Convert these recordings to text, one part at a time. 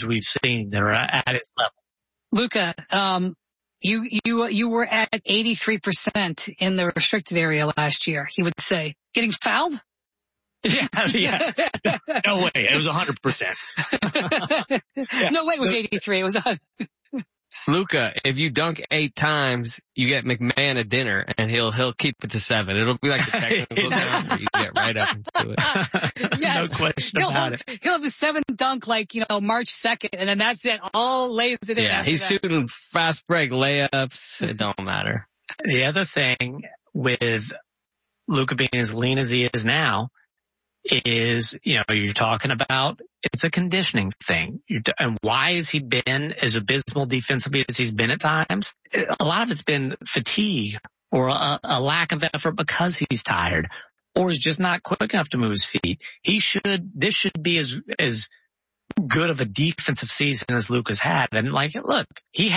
bigs we've seen that are at his level. Luka, you were at 83% in the restricted area last year. He would say, getting fouled? Yeah. No way. It was 100%. Yeah. No way it was 83. It was 100. Luka, if you dunk 8 times, you get McMahon a dinner, and he'll keep it to 7. It'll be like the technical ground where you get right up into it. Yes. No question about it. He'll have a 7th dunk like, March 2nd, and then that's it. All lays it in. Yeah, he's shooting fast break layups. It don't matter. The other thing with Luka being as lean as he is now is, you're talking about it's a conditioning thing. And why has he been as abysmal defensively as he's been at times? A lot of it's been fatigue or a lack of effort because he's tired or is just not quick enough to move his feet. This should be as good of a defensive season as Luka's had. And look,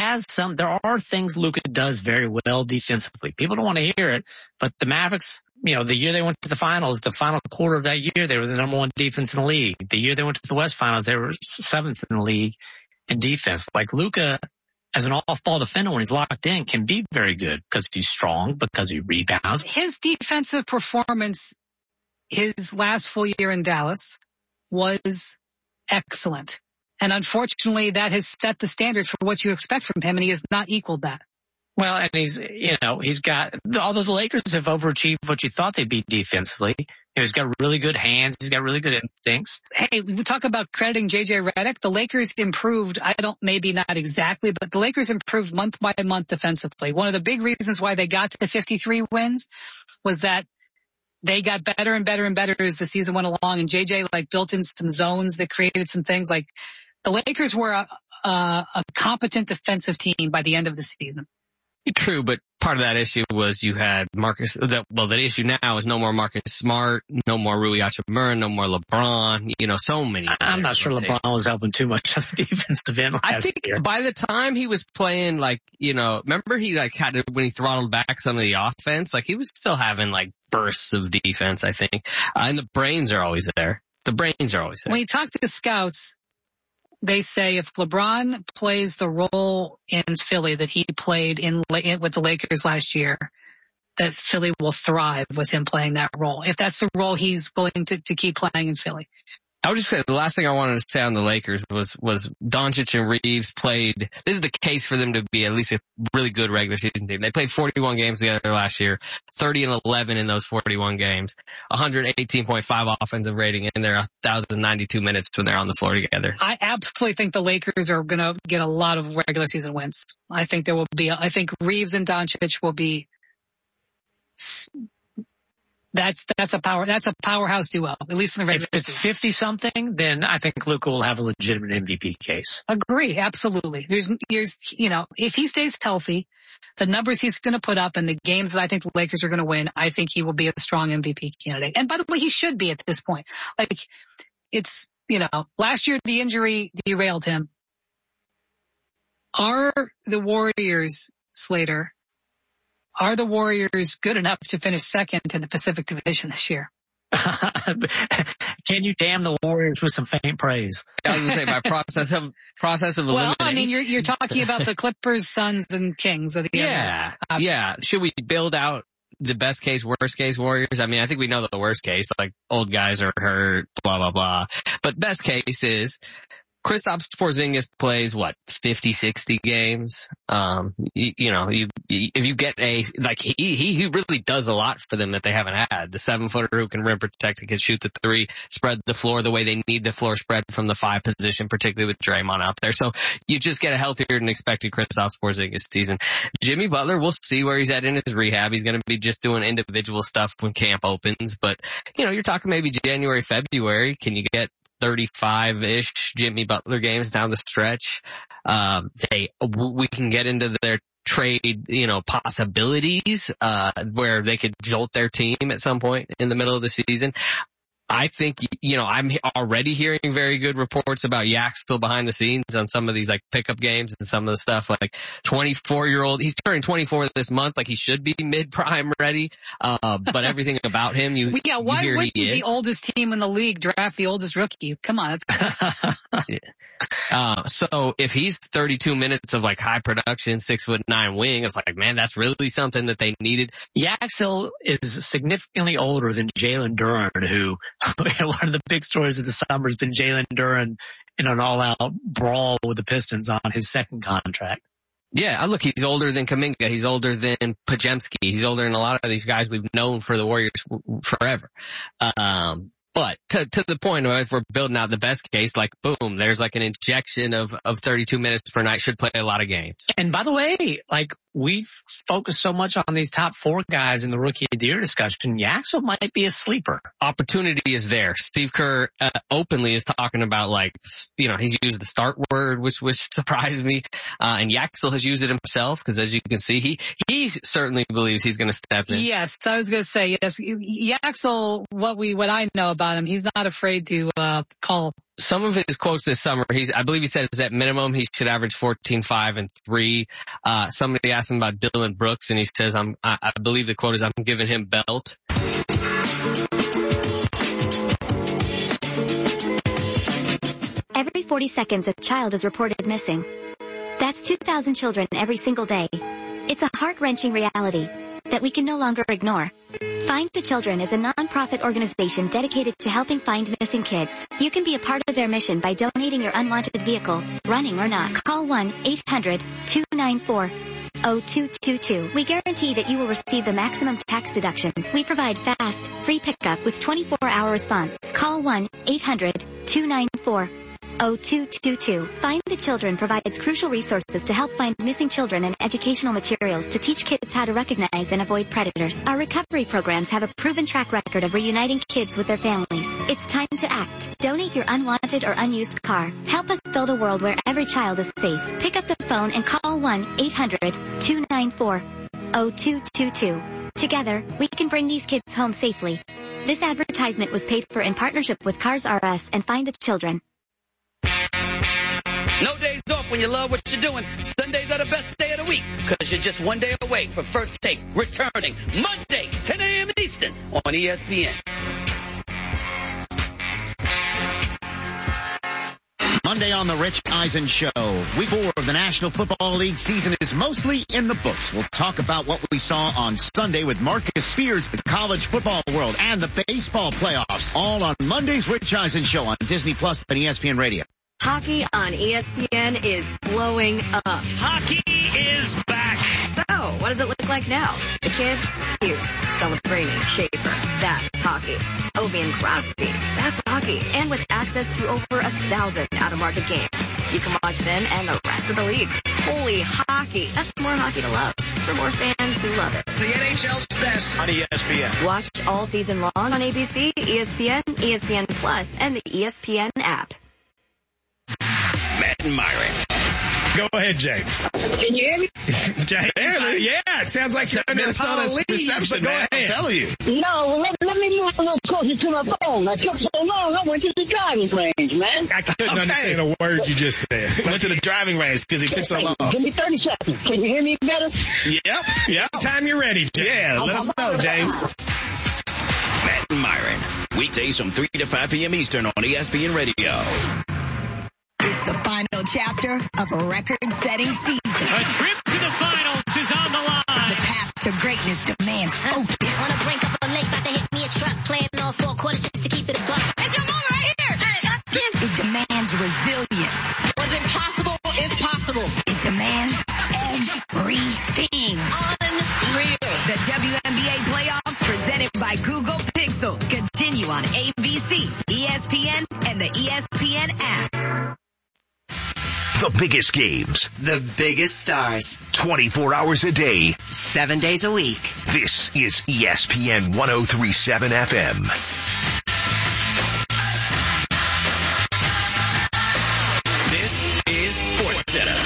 there are things Luka does very well defensively. People don't want to hear it, but the Mavericks, the year they went to the finals, the final quarter of that year, they were the number 1 defense in the league. The year they went to the West Finals, they were 7th in the league in defense. Luka, as an off-ball defender, when he's locked in, can be very good because he's strong, because he rebounds. His defensive performance, his last full year in Dallas, was excellent. And unfortunately, that has set the standard for what you expect from him, and he has not equaled that. Well, and he's got, although the Lakers have overachieved what you thought they'd be defensively, he's got really good hands. He's got really good instincts. Hey, we talk about crediting JJ Redick. The Lakers improved. Maybe not exactly, but the Lakers improved month by month defensively. One of the big reasons why they got to the 53 wins was that they got better and better and better as the season went along. And JJ built in some zones that created some things. The Lakers were a competent defensive team by the end of the season. True, but part of that issue was you had the issue now is no more Marcus Smart, no more Rui Hachimura, no more LeBron, so many. I'm not sure LeBron was helping too much on the defensive end I think year. By the time he was playing, remember he had to, when he throttled back some of the offense, he was still having bursts of defense, I think. And the brains are always there. When you talk to the scouts, they say if LeBron plays the role in Philly that he played with the Lakers last year, that Philly will thrive with him playing that role. If that's the role he's willing to keep playing in Philly. I would just say the last thing I wanted to say on the Lakers was Doncic and Reeves played. This is the case for them to be at least a really good regular season team. They played 41 games together last year, 30-11 in those 41 games, 118.5 offensive rating in their 1,092 minutes when they're on the floor together. I absolutely think the Lakers are going to get a lot of regular season wins. I think Reeves and Doncic will be. That's a powerhouse duo, at least in the regular season. If it's 50-something, then I think Luka will have a legitimate MVP case. Agree, absolutely. If he stays healthy, the numbers he's going to put up and the games that I think the Lakers are going to win, I think he will be a strong MVP candidate. And by the way, he should be at this point. Last year the injury derailed him. Are the Warriors, Slater, are the Warriors good enough to finish second in the Pacific Division this year? Can you damn the Warriors with some faint praise? I was going to say by process of elimination. Well, I mean, you're talking about the Clippers, Suns, and Kings. Yeah. Should we build out the best case, worst case Warriors? I mean, I think we know the worst case, old guys are hurt, blah, blah, blah. But best case is Kristaps Porzingis plays 50, 60 games. If you get he really does a lot for them that they haven't had. The 7-footer who can rim protect, can shoot the 3, spread the floor the way they need the floor spread from the 5 position, particularly with Draymond out there. So you just get a healthier than expected Kristaps Porzingis season. Jimmy Butler, we'll see where he's at in his rehab. He's going to be just doing individual stuff when camp opens. But, you're talking maybe January, February. Can you get 35-ish Jimmy Butler games down the stretch? We can get into their trade, possibilities, where they could jolt their team at some point in the middle of the season. I think, I'm already hearing very good reports about Yak still behind the scenes on some of these pickup games and some of the stuff 24-year-old. He's turning 24 this month, he should be mid-prime ready. But everything about him, why wouldn't the oldest team in the league draft the oldest rookie? Come on. So if he's 32 minutes of like high production, 6'9" wing, it's like, man, that's really something that they needed. Yaxel is significantly older than Jalen Duren, who one of the big stories of the summer has been Jalen Duren in an all-out brawl with the Pistons on his second contract. Yeah, look, he's older than Kuminga. He's older than Podziemski. He's older than a lot of these guys we've known for the Warriors forever. But to the point where if we're building out the best case, like boom, there's like an injection of 32 minutes per night, should play a lot of games. And by the way, like we've focused so much on these top 4 guys in the Rookie of the Year discussion, Yaxel might be a sleeper. Opportunity is there. Steve Kerr openly is talking about like, he's used the start word, which surprised me. And Yaxel has used it himself because as you can see, he certainly believes he's going to step in. Yes, I was going to say, yes, Yaxel, what I know about him, he's not afraid to call. Some of his quotes this summer, I believe he said at minimum he should average 14, 5, and 3. Somebody asked him about Dillon Brooks, and he says, I believe the quote is, I'm giving him belt. Every 40 seconds, a child is reported missing. That's 2,000 children every single day. It's a heart-wrenching reality that we can no longer ignore. Find the Children is a non-profit organization dedicated to helping find missing kids. You can be a part of their mission by donating your unwanted vehicle, running or not. Call 1-800-294-0222. We guarantee that you will receive the maximum tax deduction. We provide fast, free pickup with 24-hour response. Call 1-800-294-0222. Find the Children provides crucial resources to help find missing children and educational materials to teach kids how to recognize and avoid predators. Our recovery programs have a proven track record of reuniting kids with their families. It's time to act. Donate your unwanted or unused car. Help us build a world where every child is safe. Pick up the phone and call 1-800-294-0222. Together, we can bring these kids home safely. This advertisement was paid for in partnership with Cars R Us and Find the Children. No days off when you love what you're doing. Sundays are the best day of the week because you're just one day away from First Take returning Monday, 10 a.m. Eastern on ESPN. Monday on the Rich Eisen Show. Week 4 of the National Football League season is mostly in the books. We'll talk about what we saw on Sunday with Marcus Spears, the college football world, and the baseball playoffs. All on Monday's Rich Eisen Show on Disney Plus and ESPN Radio. Hockey on ESPN is blowing up. Hockey is back. So, what does it look like now? The kids, Hughes, Celebrini, Schaefer, that's hockey. Ovi and Crosby, that's hockey. And with access to over 1,000 out-of-market games, you can watch them and the rest of the league. Holy hockey. That's more hockey to love for more fans who love it. The NHL's best on ESPN. Watch all season long on ABC, ESPN, ESPN Plus, and the ESPN app. Matt and Myron. Go ahead, James. Can you hear me? James, barely. Yeah, it sounds like you're in Minnesota's reception, man. I'm telling you. No, let me move a little closer to my phone. I took so long, I went to the driving range, man. I couldn't understand a word you just said. Went to the driving range because it took so long. Give me 30 seconds. Can you hear me better? Yep. Time you're ready, James. Yeah, let us know, James. Matt and Myron. Weekdays from 3 to 5 p.m. Eastern on ESPN Radio. It's the final chapter of a record-setting season. A trip to the finals is on the line. The path to greatness demands focus. On the brink of a lake, about to hit me a truck, playing all 4 quarters just to keep it a buck. It's your mom right here. It demands resilience. What's impossible is possible. It demands everything. Unreal. The WNBA playoffs presented by Google Pixel continue on ABC, ESPN, and the ESPN app. The biggest games. The biggest stars. 24 hours a day. 7 days a week. This is ESPN 103.7 FM. This is SportsCenter.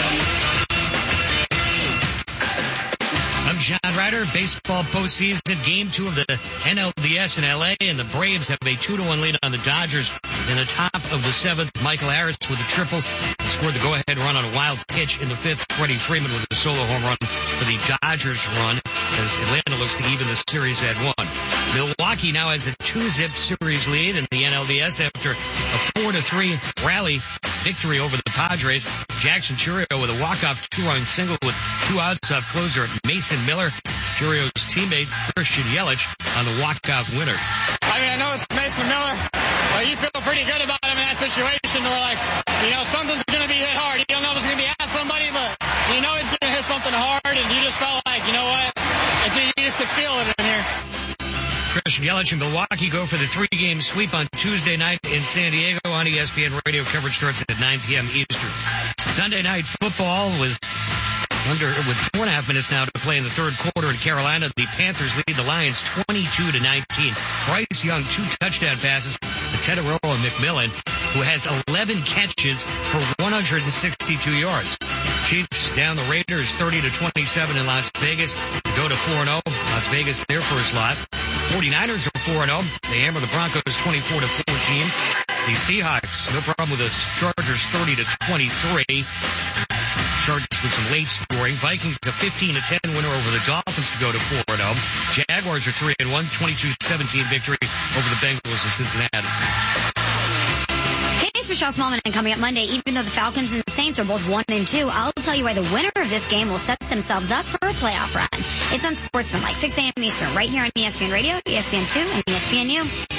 I'm John Ryder. Baseball postseason game 2 of the NLDS in LA, and the Braves have a 2-1 lead on the Dodgers in the top of the 7th. Michael Harris with a triple scored the go-ahead run on a wild pitch in the 5th. Freddie Freeman with a solo home run for the Dodgers run as Atlanta looks to even the series at 1. Milwaukee now has a 2-zip series lead in the NLDS after a 4-3 rally victory over the Padres. Jackson Chourio with a walk-off two-run single with 2 outs off closer Mason Miller. Chourio's teammate Christian Yelich on the walk-off winner. I mean, I know it's Mason Miller, but you feel pretty good about him in that situation where, like, you know, something's going to be hit hard. You don't know if it's going to be at somebody, but you know he's going to hit something hard, and you just felt like, you know what, you just could feel it in here. Christian Yelich and Milwaukee go for the 3-game sweep on Tuesday night in San Diego on ESPN Radio. Coverage starts at 9 p.m. Eastern. Sunday night football with 4.5 minutes now to play in the third quarter in Carolina. The Panthers lead the Lions 22-19. Bryce Young, 2 touchdown passes to Tedoroa McMillan, who has 11 catches for 162 yards. Chiefs down the Raiders 30-27 in Las Vegas. Go to 4-0. Las Vegas, their first loss. 49ers are 4-0. They hammer the Broncos 24-14. The Seahawks, no problem with the Chargers 30-23. Chargers with some late scoring. Vikings a 15-10 winner over the Dolphins to go to 4-0. Jaguars are 3-1, 22-17 victory over the Bengals in Cincinnati. Hey, it's Michelle Smallman, and coming up Monday, even though the Falcons and the Saints are both 1-2, I'll tell you why the winner of this game will set themselves up for a playoff run. It's on Sportsman, like 6 a.m. Eastern, right here on ESPN Radio, ESPN2, and ESPNU.